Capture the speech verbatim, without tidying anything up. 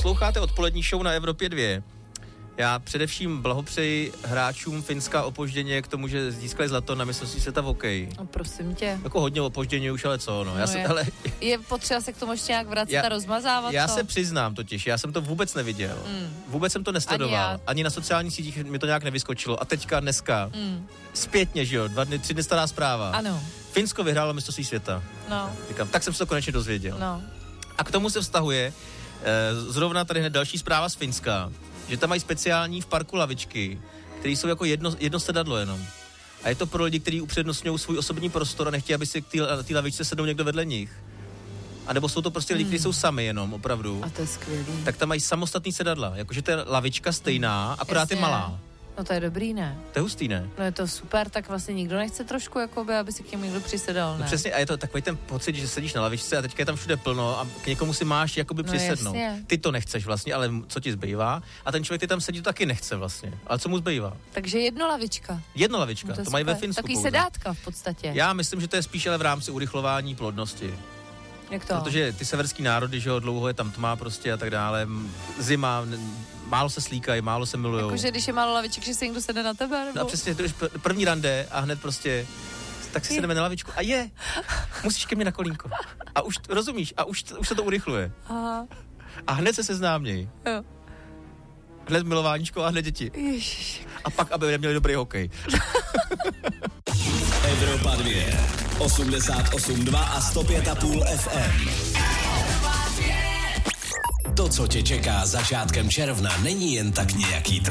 Posloucháte odpolední show na Evropě dva. Já především blahopřeji hráčům Finska opožděně k tomu, že získali zlato na mistrovství světa v hokeji. No prosím tě. Jako hodně opožděně už, ale co, no. Já no jsem, je. hele, je potřeba se k tomu ještě nějak vracet já, a rozmazávat Já to? se přiznám totiž, já jsem to vůbec neviděl. Mm. Vůbec jsem to nesledoval. Ani, Ani na sociálních sítích mi to nějak nevyskočilo. A teďka, dneska, mm. zpětně, že jo, dva dny, tři dny stará zpráva. Ano. Finsko vyhrálo mistrovství světa. No. Říkám, tak jsem se to konečně dozvěděl. No. A k tomu se vztahuje eh, zrovna tady hned další zpráva z Finska, že tam mají speciální v parku lavičky, které jsou jako jedno, jedno sedadlo jenom. A je to pro lidi, kteří upřednostňují svůj osobní prostor a nechtějí, aby si k té lavičce sednou někdo vedle nich. A nebo jsou to prostě lidi, hmm. kteří jsou sami jenom, opravdu. A to je skvělý. Tak tam mají samostatný sedadla, jakože to je lavička stejná, akorát Jasně. je malá. No to je dobrý, ne? To je hustý, ne? No je to super, tak vlastně nikdo nechce trošku, jakoby, aby si k němu někdo přisedal, ne? No přesně, a je to takový ten pocit, že sedíš na lavičce a teďka je tam všude plno a k někomu si máš jakoby no přisednout. Jasně. Ty to nechceš vlastně, ale co ti zbývá? A ten člověk ty tam sedí, to taky nechce vlastně. Ale co mu zbývá? Takže jedno lavička. Jedno lavička, no to, to mají ve Finsku. Takový pouze. sedátka v podstatě. Já myslím, že to je spíš ale v rámci urychlování plodnosti. Jak to? Protože ty severský národy, že jo, dlouho je tam tma prostě a tak dále. Zima, málo se slíkají, málo se milujou. Jakože když je málo laviček, že se někdo sedne na tebe, nebo? No a přesně, to je první rande a hned prostě, tak si sedeme na lavičku a je, musíš ke mně na kolínko. A už, rozumíš, a už, už se to urychluje. Aha. A hned se seznámějí. Jo. Hned milováníčko a hned děti. Ježiš. A pak, aby neměli dobrý hokej. Evropa dva, osmdesát osm dva a sto pět a půl F M. To, co tě čeká začátkem června, není jen tak nějaký trh.